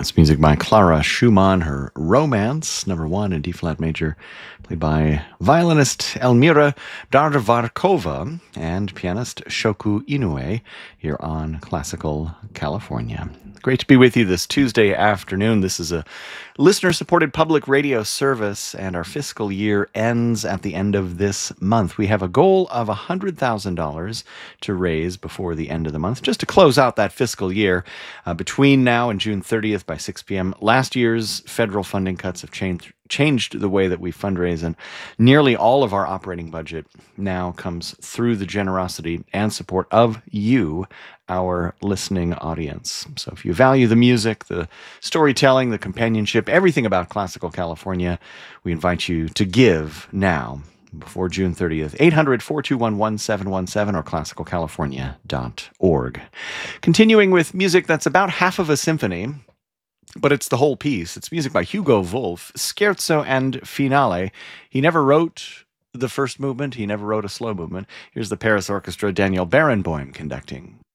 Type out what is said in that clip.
That's music by Clara Schumann, her Romance, number 1 in D-flat major, played by violinist Elmira Darvarkova and pianist Shoku Inoue here on Classical California. Great to be with you this Tuesday afternoon. This is a listener-supported public radio service, and our fiscal year ends at the end of this month. We have a goal of $100,000 to raise before the end of the month, just to close out that fiscal year between now and June 30th by 6 p.m. Last year's federal funding cuts have changed the way that we fundraise, and nearly all of our operating budget now comes through the generosity and support of you, our listening audience. So if you value the music, the storytelling, the companionship, everything about Classical California, we invite you to give now before June 30th. 800-421-1717 or classicalcalifornia.org. Continuing with music that's about half of a symphony, but it's the whole piece. It's music by Hugo Wolf, Scherzo and Finale. He never wrote the first movement. He never wrote a slow movement. Here's the Paris Orchestra, Daniel Barenboim conducting.